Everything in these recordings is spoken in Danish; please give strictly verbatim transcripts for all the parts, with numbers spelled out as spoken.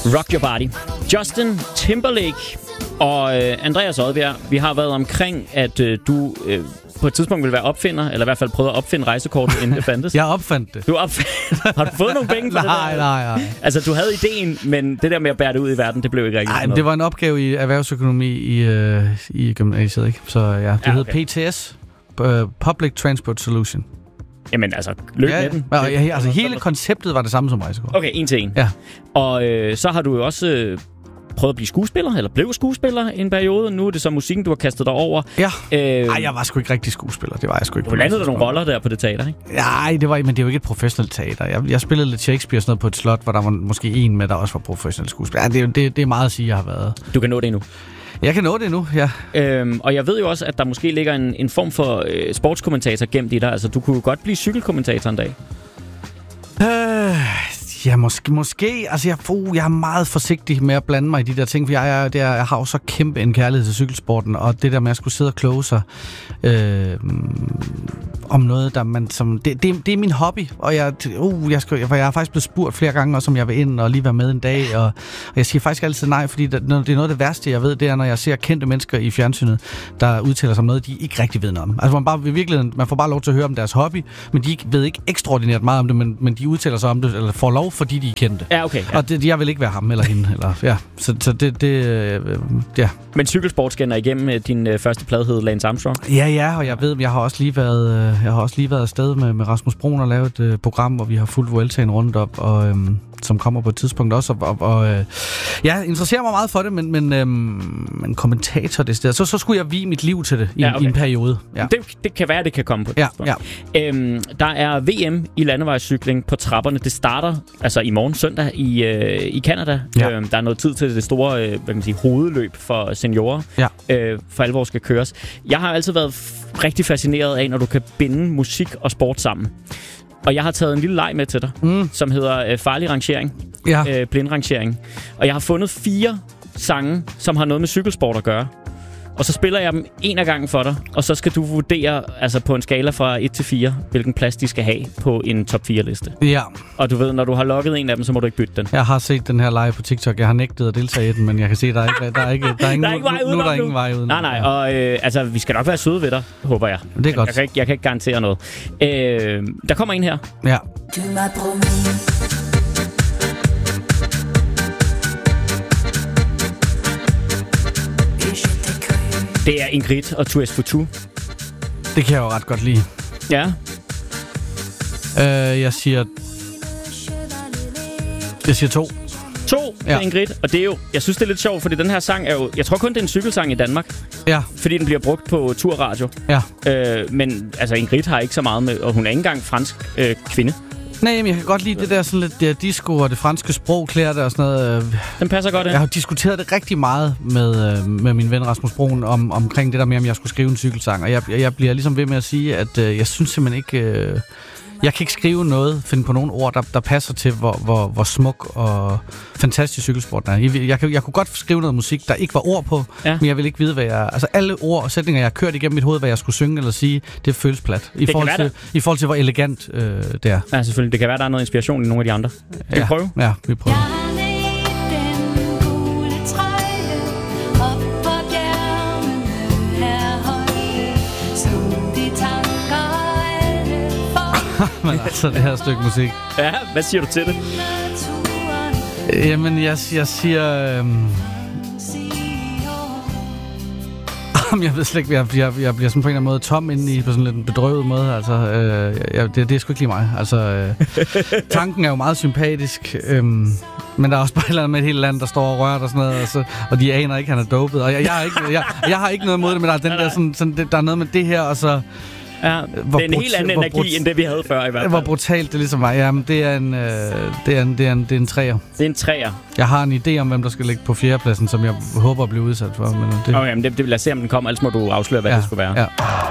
Rock Your Body. Justin Timberlake og øh, Andreas Odbjerg, vi har været omkring, at øh, du øh, på et tidspunkt ville være opfinder, eller i hvert fald prøve at opfinde rejsekortet, inden det fandtes. Jeg opfandt det. Du opfandt. Har du fået nogle penge for nej, det der? Nej, nej, Altså, du havde ideen, men det der med at bære det ud i verden, det blev ikke rigtig nej, noget. det var en opgave i erhvervsøkonomi i, øh, i gymnasiet, ikke? Så ja, det ja, okay. hed P T S, uh, Public Transport Solution. Jamen altså, løb ja, med den. Ja, ja, altså hele konceptet var det samme som rejsekort. Okay, en til en. Ja. Og øh, så har du jo også øh, prøvet at blive skuespiller, eller blev skuespiller en periode. Nu er det så musikken, du har kastet dig over. Ja. Øh, Ej, jeg var sgu ikke rigtig skuespiller. Det var jeg sgu ikke. Du landede der nogle roller der på det teater, ikke? Nej, det var, men det er jo ikke et professionelt teater. Jeg, jeg spillede lidt Shakespeare og sådan noget på et slot, hvor der var måske en med, der også var professionel skuespiller. Ja, det, det, det er meget at sige, jeg har været. Du kan nå det endnu. Jeg kan nå det nu, ja. Øhm, og jeg ved jo også, at der måske ligger en, en form for øh, sportskommentator gemt i dig. Altså, du kunne jo godt blive cykelkommentator en dag. Øh, ja, måske. måske. Altså, jeg, uh, jeg er meget forsigtig med at blande mig i de der ting, for jeg, jeg, jeg, jeg har jo så kæmpe en kærlighed til cykelsporten, og det der med at skulle sidde og kloge sig øh, om noget, der man som... Det, det, det er min hobby, og jeg, uh, jeg, skal, jeg, jeg har faktisk blevet spurgt flere gange, også om jeg vil ind og lige være med en dag, og, og jeg siger faktisk altid nej, fordi det, det er noget af det værste, jeg ved, det er, når jeg ser kendte mennesker i fjernsynet, der udtaler sig om noget, de ikke rigtig ved noget om. Altså, man, bare, virkelig, man får bare lov til at høre om deres hobby, men de ved ikke ekstraordinært meget om det, men, men de udtaler sig om det, eller får lov, fordi de er kendte. Ja, okay. Ja. Og det, jeg vil ikke være ham eller hende. Eller, ja. Så, så det, det øh, ja. Men cykelsport skinner igennem. Din øh, første plade hed Lance Armstrong. Ja, ja, og jeg ved, jeg har også lige været, øh, jeg har også lige været afsted med, med Rasmus Broen og lavet et øh, program, hvor vi har fulgt Vueltaen rundt op, og, øh, som kommer på et tidspunkt også. Og, og øh, jeg interesserer mig meget for det, men, men, øh, men kommentator det sted. Så, så skulle jeg vie mit liv til det i, ja, okay. i en periode. Ja. Det, det kan være, at det kan komme på et ja, tidspunkt. Ja. Øhm, der er V M i landevejscykling på trapperne. Det starter altså i morgen søndag i, øh, i Canada. Ja. Øhm, der er noget tid til det store øh, hvad kan man sige, hovedløb for seniorer. Ja. Øh, for alvor skal køres. Jeg har altid været f- rigtig fascineret af, når du kan binde musik og sport sammen. Og jeg har taget en lille leg med til dig, mm. som hedder øh, farlig rangering. Ja. Øh, blindrangering. Og jeg har fundet fire sange, som har noget med cykelsport at gøre. Og så spiller jeg dem en af gangen for dig, og så skal du vurdere altså på en skala fra et til fire, hvilken plads de skal have på en top fire liste. Ja. Og du ved, når du har logget en af dem, så må du ikke bytte den. Jeg har set den her live på TikTok. Jeg har nægtet at deltage i den, men jeg kan se, at der er ikke, der er ikke, der er ingen, der er ikke vej nu, nu er der ingen vej uden. Nej, nej, og øh, altså, vi skal nok være søde ved dig, håber jeg. Det er godt. Jeg kan ikke, jeg kan ikke garantere noget. Øh, der kommer en her. Ja. Det er Ingrid og Tours for Two. Det kan jeg jo ret godt lide. Ja. Øh, jeg siger... Jeg siger to. To ja. Til Ingrid. Og det er jo... Jeg synes, det er lidt sjovt, fordi den her sang er jo... Jeg tror kun, det er en cykelsang i Danmark. Ja. Fordi den bliver brugt på turradio. Ja. Øh, men altså, Ingrid har ikke så meget med... Og hun er ikke engang fransk øh, kvinde. Nej, men jeg kan godt lide det der sådan lidt der disco og det franske sprog, klæder det og sådan noget. Den passer godt ind. Jeg har diskuteret det rigtig meget med, med min ven Rasmus Broen om, omkring det der med, om jeg skulle skrive en cykelsang. Og jeg, jeg bliver ligesom ved med at sige, at øh, jeg synes simpelthen ikke... Øh, jeg kan ikke skrive noget, finde på nogle ord, der, der passer til, hvor, hvor, hvor smuk og fantastisk cykelsport er. Jeg, jeg, jeg, jeg kunne godt skrive noget musik, der ikke var ord på, ja. Men jeg vil ikke vide, hvad jeg... Altså alle ord og sætninger, jeg har kørt igennem mit hoved, hvad jeg skulle synge eller sige, det føles plat. I, forhold til, i forhold til, hvor elegant øh, det er. Ja, selvfølgelig. Det kan være, der er noget inspiration i nogle af de andre. Skal ja. vi prøve? Ja, vi prøver. Men altså, det her stykke musik. Ja, hvad siger du til det? Jamen, jeg, jeg siger... Øhm... Jeg ved slet ikke, jeg, jeg, jeg bliver sådan på en eller anden måde tom indeni, på sådan lidt en bedrøvet måde. Altså, øh, jeg, det, det er sgu ikke lige mig. Altså, øh, tanken er jo meget sympatisk, øh, men der er også bare et eller andet med et helt land, der står og rører og sådan noget, og, så, og de aner ikke, at han er dopet. Og jeg, jeg, har, ikke, jeg, jeg har ikke noget imod det, men der er, den der, sådan, sådan, der er noget med det her, og så... Ja, det er en helt anden energi, brut- end det vi havde før i hvert fald. Hvor brutalt det ligesom var. Jamen, det er en, øh, det er en, det er en, det er en træer. Det er en træer. Jeg har en idé om, hvem der skal ligge på fjerdepladsen, som jeg håber at blive udsat for. Men det... Okay, men det, det, lad os se, om den kommer, ellers må du afsløre, hvad ja, det skulle være. Ja.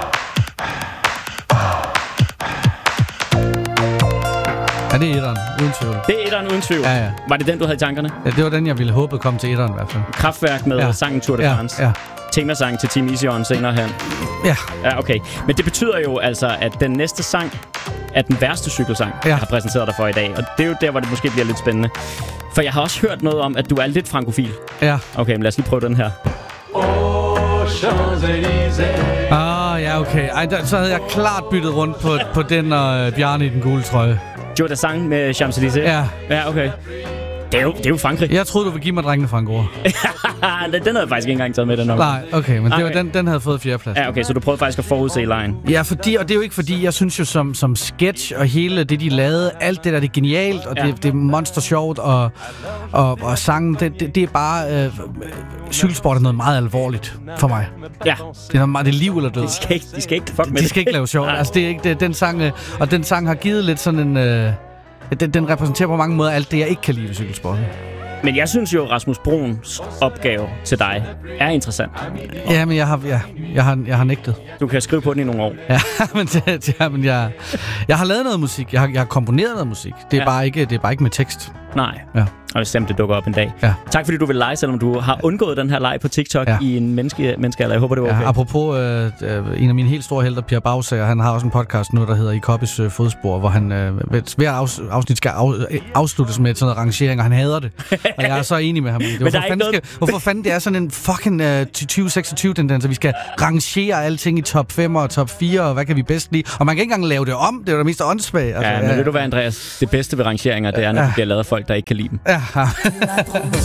Ja, det er etteren, uden tvivl. Det er etteren, uden tvivl. Ja, ja. Var det den, du havde i tankerne? Ja, det var den, jeg ville håbe kom til etteren i hvert fald. Kraftværk med ja. sangen Tour de France. Ja, ja. Temasang til Team Easy On senere hen. Ja. Ja, okay. Men det betyder jo altså, at den næste sang er den værste cykelsang, ja. jeg har præsenteret dig for i dag. Og det er jo der, hvor det måske bliver lidt spændende. For jeg har også hørt noget om, at du er lidt frankofil. Ja. Okay, men lad os lige prøve den her. Ah, ja, okay. Ej, der, så havde jeg klart byttet rundt på, på den og uh, Bjarne i den gule trøje. Joe Dassin med Champs-Élysées? Ja. Ja, okay. Det er jo, det er jo Frankrig. Jeg troede, du ville give mig drengene fra Angora. den havde jeg faktisk ikke engang taget med, den nok. Nej, okay, men det okay. var, den, den havde fået fjerdeplads. Ja, okay, så du prøvede faktisk at forudse lejen. Ja, fordi, og det er jo ikke fordi, jeg synes jo som, som sketch og hele det, de lavede, alt det der, det er genialt, og ja. det, det er monster sjovt, og, og, og sangen, det, det, det er bare... Øh, cykelsport er noget meget alvorligt for mig. Ja. Det er, meget, det er liv eller død. De skal ikke, de skal ikke fuck med de, de skal ikke lave sjovt. Altså, det er ikke det, den sang, øh, og den sang har givet lidt sådan en... Øh, den, den repræsenterer på mange måder alt det, jeg ikke kan lide ved cykelsporten. Men jeg synes jo, Rasmus Bruns opgave til dig er interessant. Ja, men jeg har, ja, jeg har, jeg har nægtet. Du kan skrive på den i nogle år. Ja, men, det, ja, men jeg, jeg har lavet noget musik. Jeg har, jeg har komponeret noget musik. Det er, ja. bare, ikke, det er bare ikke med tekst. Nej. Ja. Og bestemt, det dukker op en dag. Ja. Tak fordi du vil lege, selvom du har undgået den her leg på TikTok ja. i en menneske, menneskealder. Jeg håber, det var okay. Ja, apropos øh, øh, en af mine helt store helter, Pierre Baugsager, han har også en podcast nu, der hedder I Koppis øh, fodspor, hvor han øh, hver afs, afsnit skal af, afsluttes med sådan noget rangering, og han hader det. Og jeg er så enig med ham. Det, hvorfor, fanden noget... skal, hvorfor fanden det er sådan en fucking øh, tyve seksogtyve-tendens, at vi skal rangere alting i top fem og top fire, og hvad kan vi bedst lide? Og man kan ikke engang lave det om. Det er jo det mest åndssvage. Altså, ja, men ja. Ved du hvad, Andreas? Det bedste ved rangeringer, det er, når ja. det bliver lavet af folk, der ikke kan lide dem. Ja.